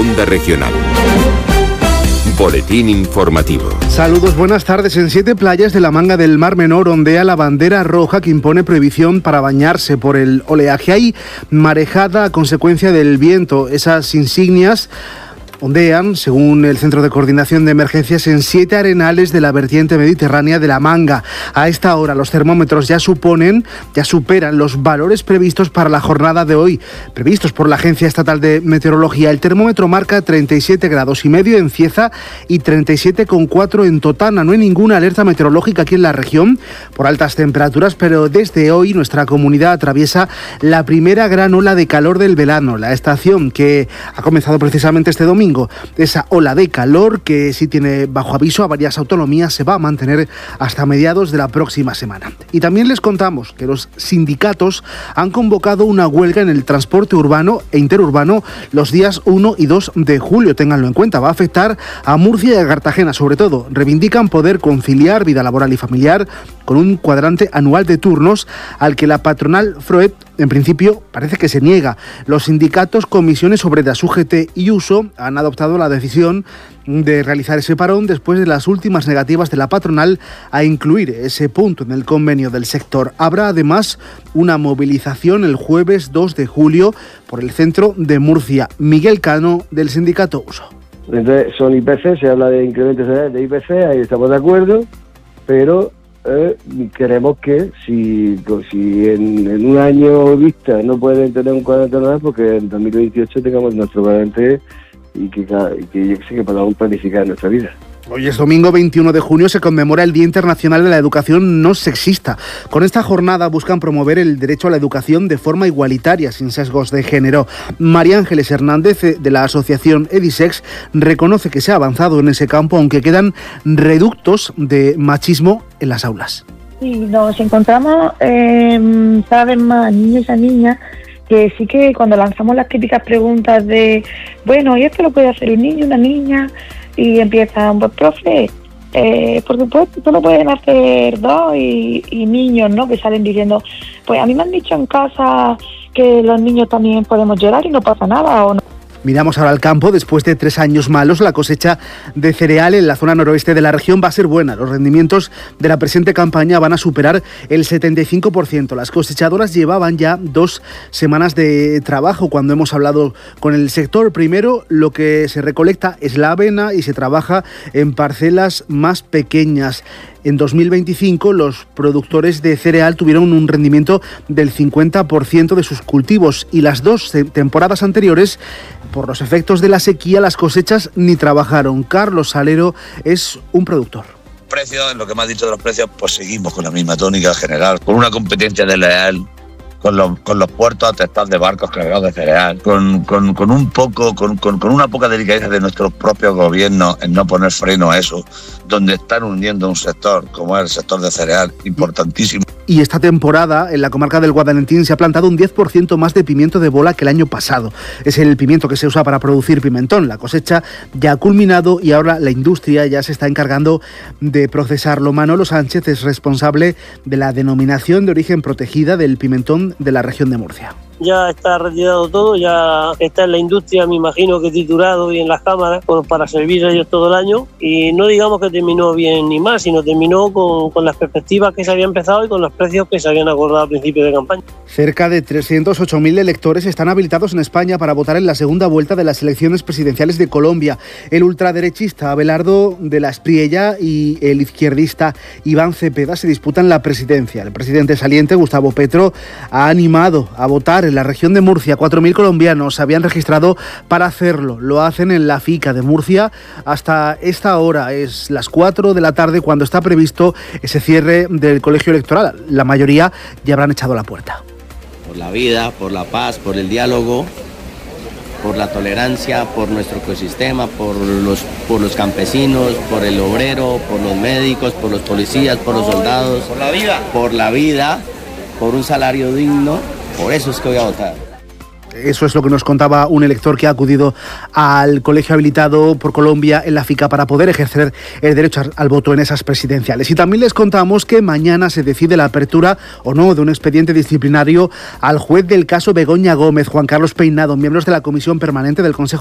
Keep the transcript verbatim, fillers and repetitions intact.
Onda Regional. Boletín informativo. Saludos, buenas tardes. En siete playas de la Manga del Mar Menor ondea la bandera roja que impone prohibición para bañarse por el oleaje. Hay marejada a consecuencia del viento. Esas insignias ondean, según el Centro de Coordinación de Emergencias, en siete arenales de la vertiente mediterránea de la Manga. A esta hora los termómetros ya suponen, ya superan los valores previstos para la jornada de hoy, previstos por la Agencia Estatal de Meteorología. El termómetro marca treinta y siete grados y medio en Cieza y treinta y siete coma cuatro en Totana. No hay ninguna alerta meteorológica aquí en la región por altas temperaturas, pero desde hoy nuestra comunidad atraviesa la primera gran ola de calor del verano. La estación que ha comenzado precisamente este domingo, esa ola de calor que sí tiene bajo aviso a varias autonomías, se va a mantener hasta mediados de la próxima semana. Y también les contamos que los sindicatos han convocado una huelga en el transporte urbano e interurbano los días uno y dos de julio. Ténganlo en cuenta, va a afectar a Murcia y a Cartagena sobre todo. Reivindican poder conciliar vida laboral y familiar con un cuadrante anual de turnos al que la patronal Froet en principio parece que se niega. Los sindicatos, comisiones obreras, U G T y Uso han adoptado la decisión de realizar ese parón después de las últimas negativas de la patronal a incluir ese punto en el convenio del sector. Habrá además una movilización el jueves dos de julio por el centro de Murcia. Miguel Cano, del sindicato Uso. Entonces son I P C, se habla de incrementos de I P C, ahí estamos de acuerdo, pero Eh, queremos que si, si en, en un año vista no pueden tener un cuadrante anual, porque en dos mil veintiocho tengamos nuestro cuadrante y que, y que yo sé que podamos planificar nuestra vida. Hoy es domingo veintiuno de junio, se conmemora el Día Internacional de la Educación No Sexista. Con esta jornada buscan promover el derecho a la educación de forma igualitaria, sin sesgos de género. María Ángeles Hernández, de la asociación Edisex, reconoce que se ha avanzado en ese campo, aunque quedan reductos de machismo en las aulas. Sí, nos encontramos eh, cada vez más niños y niñas que sí que cuando lanzamos las típicas preguntas de, bueno, ¿y esto lo puede hacer un niño, una niña? Y empiezan, pues profe, eh, por supuesto, esto lo pueden hacer dos y, y niños, ¿no? Que salen diciendo, pues a mí me han dicho en casa que los niños también podemos llorar y no pasa nada, ¿o no? Miramos ahora al campo. Después de tres años malos, la cosecha de cereal en la zona noroeste de la región va a ser buena. Los rendimientos de la presente campaña van a superar el setenta y cinco por ciento. Las cosechadoras llevaban ya dos semanas de trabajo cuando hemos hablado con el sector. Primero, lo que se recolecta es la avena y se trabaja en parcelas más pequeñas. En dos mil veinticinco los productores de cereal tuvieron un rendimiento del cincuenta por ciento de sus cultivos y las dos temporadas anteriores, por los efectos de la sequía, las cosechas ni trabajaron. Carlos Salero es un productor. Precios, en lo que me has dicho de los precios, pues seguimos con la misma tónica general, con una competencia desleal con los, con los puertos atestados de barcos cargados de cereal, con, con, con un poco, con, con, con una poca delicadeza de nuestros propios gobiernos en no poner freno a eso, donde están hundiendo un sector como es el sector de cereal, importantísimo. Y esta temporada en la comarca del Guadalentín se ha plantado un diez por ciento más de pimiento de bola que el año pasado. Es el pimiento que se usa para producir pimentón. La cosecha ya ha culminado y ahora la industria ya se está encargando de procesarlo. Manolo Sánchez es responsable de la denominación de origen protegida del pimentón de la región de Murcia. Ya está retirado todo, ya está en la industria, me imagino que triturado y en las cámaras pues, para servir a ellos todo el año, y no digamos que terminó bien ni mal, sino terminó con, con las perspectivas que se había empezado y con los precios que se habían acordado a principio de campaña. Cerca de trescientos ocho mil electores están habilitados en España para votar en la segunda vuelta de las elecciones presidenciales de Colombia. El ultraderechista Abelardo de la Espriella y el izquierdista Iván Cepeda se disputan la presidencia. El presidente saliente, Gustavo Petro, ha animado a votar en la región de Murcia. cuatro mil colombianos se habían registrado para hacerlo. Lo hacen en la FICA de Murcia. Hasta esta hora es las cuatro de la tarde cuando está previsto ese cierre del colegio electoral. La mayoría ya habrán echado la puerta. Por la vida, por la paz, por el diálogo, por la tolerancia, por nuestro ecosistema, por los, por los campesinos, por el obrero, por los médicos, por los policías, por los soldados. Por la vida. Por la vida, por un salario digno. Por eso es que voy a votar. Eso es lo que nos contaba un elector que ha acudido al colegio habilitado por Colombia en la FICA para poder ejercer el derecho al voto en esas presidenciales. Y también les contamos que mañana se decide la apertura o no de un expediente disciplinario al juez del caso Begoña Gómez, Juan Carlos Peinado, miembros de la Comisión Permanente del Consejo